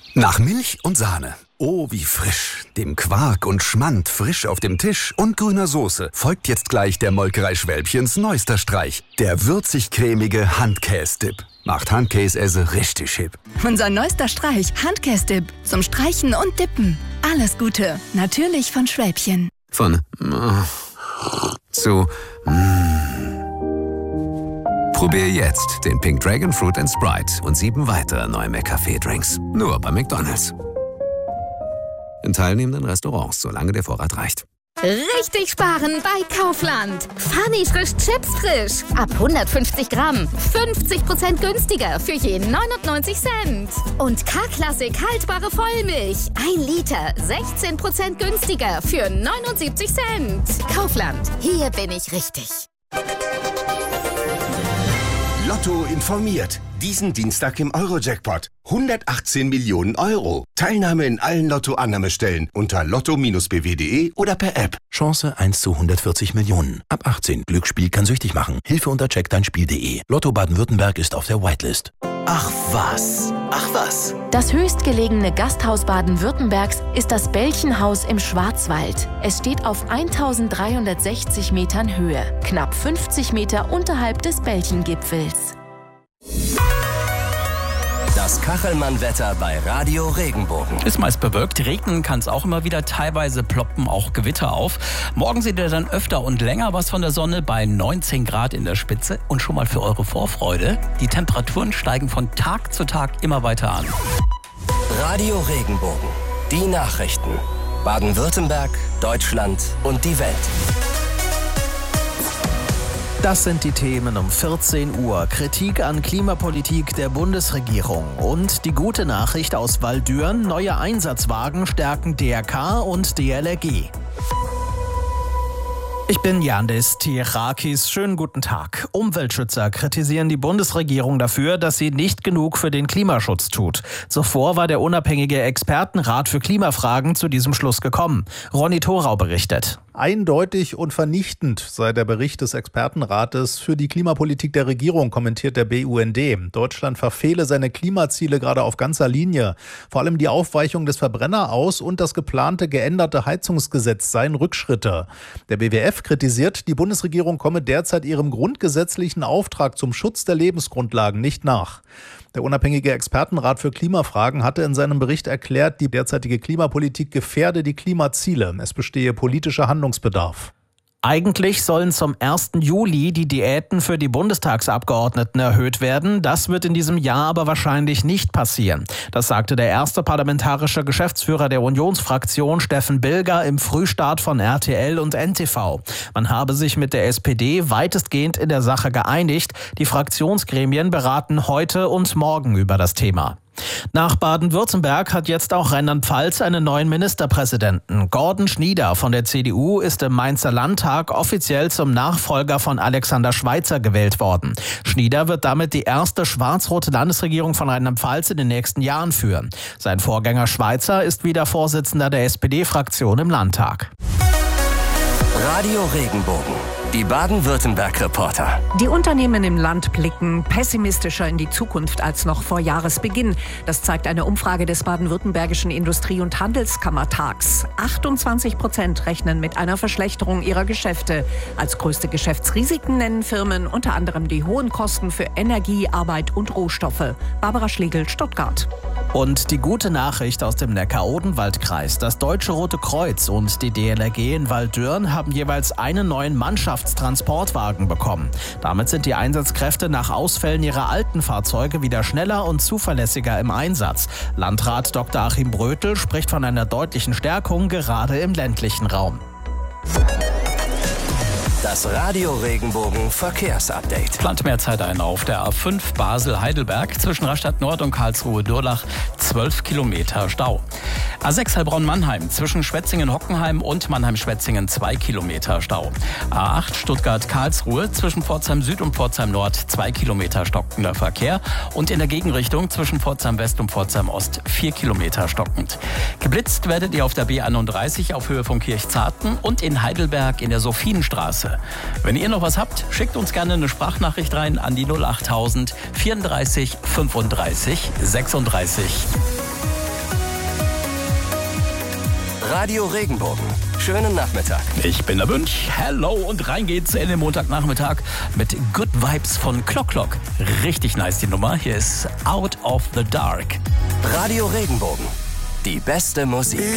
Nach Milch und Sahne. Oh, wie frisch. Dem Quark und Schmand frisch auf dem Tisch und grüner Soße folgt jetzt gleich der Molkerei Schwälbchens neuester Streich. Der würzig-cremige Handkäse-Dip. Macht Handkäse richtig hip. Unser neuester Streich, Handkäse-Dip. Zum Streichen und Dippen. Alles Gute. Natürlich von Schwälbchen. Von zu Probier jetzt den Pink Dragon Fruit & Sprite und 7 weitere neue McCafé-Drinks. Nur bei McDonald's. In teilnehmenden Restaurants, solange der Vorrat reicht. Richtig sparen bei Kaufland. Funny frisch Chips frisch. Ab 150 Gramm. 50% günstiger für je 99 Cent. Und K-Klassik haltbare Vollmilch. 1 Liter. 16% günstiger für 79 Cent. Kaufland. Hier bin ich richtig. Lotto informiert. Diesen Dienstag im Euro-Jackpot. 118 Millionen Euro. Teilnahme in allen Lotto-Annahmestellen unter lotto-bw.de oder per App. Chance 1 zu 140 Millionen. Ab 18. Glücksspiel kann süchtig machen. Hilfe unter checkdeinspiel.de. Lotto Baden-Württemberg ist auf der Whitelist. Ach was. Das höchstgelegene Gasthaus Baden-Württembergs ist das Bällchenhaus im Schwarzwald. Es steht auf 1360 Metern Höhe, knapp 50 Meter unterhalb des Bällchengipfels. Das Kachelmann-Wetter bei Radio Regenbogen. Ist meist bewölkt, regnen kann es auch immer wieder, teilweise ploppen auch Gewitter auf. Morgen seht ihr dann öfter und länger was von der Sonne bei 19 Grad in der Spitze. Und schon mal für eure Vorfreude, die Temperaturen steigen von Tag zu Tag immer weiter an. Radio Regenbogen, die Nachrichten. Baden-Württemberg, Deutschland und die Welt. Das sind die Themen um 14 Uhr. Kritik an Klimapolitik der Bundesregierung. Und die gute Nachricht aus Waldürn: neue Einsatzwagen stärken DRK und DLRG. Ich bin Yandis Tirakis. Schönen guten Tag. Umweltschützer kritisieren die Bundesregierung dafür, dass sie nicht genug für den Klimaschutz tut. Zuvor war der unabhängige Expertenrat für Klimafragen zu diesem Schluss gekommen. Ronny Thorau berichtet. Eindeutig und vernichtend sei der Bericht des Expertenrates für die Klimapolitik der Regierung, kommentiert der BUND. Deutschland verfehle seine Klimaziele gerade auf ganzer Linie. Vor allem die Aufweichung des Verbrenneraus und das geplante geänderte Heizungsgesetz seien Rückschritte. Der BWF kritisiert, die Bundesregierung komme derzeit ihrem grundgesetzlichen Auftrag zum Schutz der Lebensgrundlagen nicht nach. Der unabhängige Expertenrat für Klimafragen hatte in seinem Bericht erklärt, die derzeitige Klimapolitik gefährde die Klimaziele. Es bestehe politischer Handlungsbedarf. Eigentlich sollen zum 1. Juli die Diäten für die Bundestagsabgeordneten erhöht werden. Das wird in diesem Jahr aber wahrscheinlich nicht passieren. Das sagte der erste parlamentarische Geschäftsführer der Unionsfraktion, Steffen Bilger, im Frühstart von RTL und NTV. Man habe sich mit der SPD weitestgehend in der Sache geeinigt. Die Fraktionsgremien beraten heute und morgen über das Thema. Nach Baden-Württemberg hat jetzt auch Rheinland-Pfalz einen neuen Ministerpräsidenten. Gordon Schnieder von der CDU ist im Mainzer Landtag offiziell zum Nachfolger von Alexander Schweitzer gewählt worden. Schnieder wird damit die erste schwarz-rote Landesregierung von Rheinland-Pfalz in den nächsten Jahren führen. Sein Vorgänger Schweitzer ist wieder Vorsitzender der SPD-Fraktion im Landtag. Radio Regenbogen, die Baden-Württemberg-Reporter. Die Unternehmen im Land blicken pessimistischer in die Zukunft als noch vor Jahresbeginn. Das zeigt eine Umfrage des Baden-Württembergischen Industrie- und Handelskammertags. 28% rechnen mit einer Verschlechterung ihrer Geschäfte. Als größte Geschäftsrisiken nennen Firmen unter anderem die hohen Kosten für Energie, Arbeit und Rohstoffe. Barbara Schlegel, Stuttgart. Und die gute Nachricht aus dem Neckar-Odenwald-Kreis. Das Deutsche Rote Kreuz und die DLRG in Waldürn haben jeweils einen neuen Mannschaftstransportwagen bekommen. Damit sind die Einsatzkräfte nach Ausfällen ihrer alten Fahrzeuge wieder schneller und zuverlässiger im Einsatz. Landrat Dr. Achim Brötel spricht von einer deutlichen Stärkung, gerade im ländlichen Raum. Das Radio Regenbogen Verkehrsupdate. Plant mehr Zeit ein auf der A5 Basel-Heidelberg zwischen Rastatt Nord und Karlsruhe-Durlach 12 Kilometer Stau. A6 Heilbronn-Mannheim zwischen Schwetzingen-Hockenheim und Mannheim-Schwetzingen 2 Kilometer Stau. A8 Stuttgart-Karlsruhe zwischen Pforzheim Süd und Pforzheim Nord 2 Kilometer stockender Verkehr und in der Gegenrichtung zwischen Pforzheim West und Pforzheim Ost 4 Kilometer stockend. Geblitzt werdet ihr auf der B31 auf Höhe von Kirchzarten und in Heidelberg in der Sophienstraße. Wenn ihr noch was habt, schickt uns gerne eine Sprachnachricht rein an die 08000 34 35 36. Radio Regenbogen. Schönen Nachmittag. Ich bin der Wünsch. Hello und rein geht's in den Montagnachmittag mit Good Vibes von Clock Clock. Richtig nice die Nummer. Hier ist Out of the Dark. Radio Regenbogen. Die beste Musik.